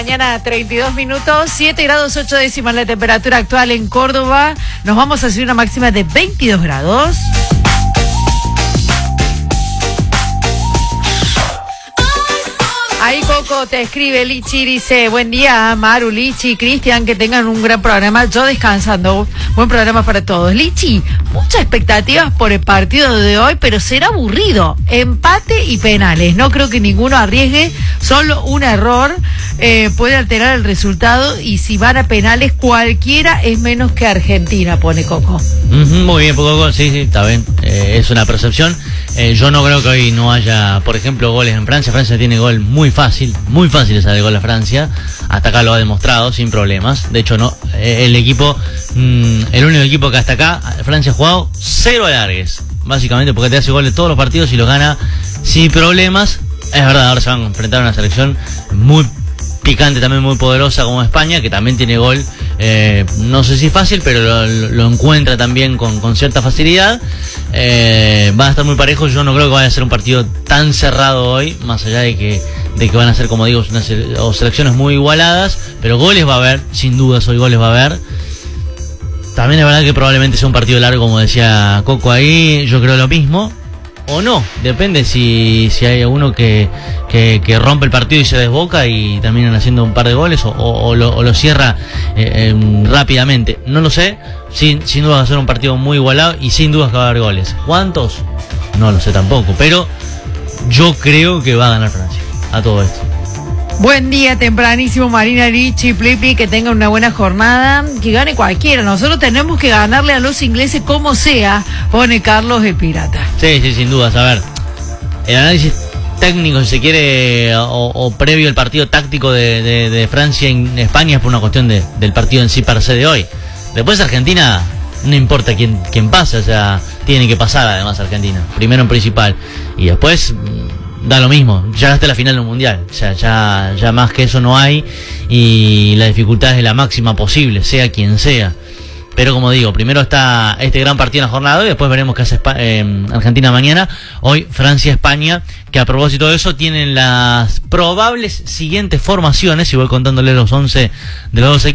Mañana 32 minutos, 7 grados 8 décimas la temperatura actual en Córdoba. Nos vamos a hacer una máxima de 22 grados. Ahí Coco te escribe, Lichi dice, buen día Maru, Lichi, Cristian, que tengan un gran programa, yo descansando, buen programa para todos. Lichi, muchas expectativas por el partido de hoy, pero será aburrido, empate y penales, no creo que ninguno arriesgue, solo un error puede alterar el resultado y si van a penales cualquiera es menos que Argentina, pone Coco. Muy bien, Coco, sí, está bien, es una percepción. Yo no creo que hoy no haya, por ejemplo, goles en Francia. Francia tiene gol muy fácil es el gol a Francia. Hasta acá lo ha demostrado sin problemas. De hecho, no, el único equipo que hasta acá Francia ha jugado 0 alargues, básicamente porque te hace goles todos los partidos y los gana sin problemas. Es verdad, ahora se van a enfrentar a una selección muy picante, también muy poderosa como España, que también tiene gol, no sé si fácil, pero lo encuentra también con cierta facilidad. Va a estar muy parejo. Yo no creo que vaya a ser un partido tan cerrado hoy, más allá de que van a ser, como digo, selecciones muy igualadas, pero goles va a haber, sin dudas hoy goles va a haber. También es verdad que probablemente sea un partido largo, como decía Coco ahí, yo creo lo mismo. O no, depende si hay uno que rompe el partido y se desboca y terminan haciendo un par de goles o lo cierra rápidamente. No lo sé, sin duda va a ser un partido muy igualado y sin duda que va a haber goles. ¿Cuántos? No lo sé tampoco, pero yo creo que va a ganar Francia a todo esto. Buen día, tempranísimo, Marina, Lichi, Plipi, que tengan una buena jornada, que gane cualquiera. Nosotros tenemos que ganarle a los ingleses como sea, pone Carlos el Pirata. Sí, sin dudas. A ver, el análisis técnico, si se quiere, o previo al partido táctico de Francia en España es por una cuestión del partido en sí per se de hoy. Después Argentina, no importa quién pase, o sea, tiene que pasar además Argentina, primero en principal, y después da lo mismo, ya hasta la final del mundial, o sea, ya más que eso no hay y la dificultad es la máxima posible, sea quien sea. Pero como digo, primero está este gran partido en la jornada y después veremos qué hace Argentina mañana. Hoy Francia-España, que a propósito de eso tienen las probables siguientes formaciones, y voy contándole los 11 de los dos equipos.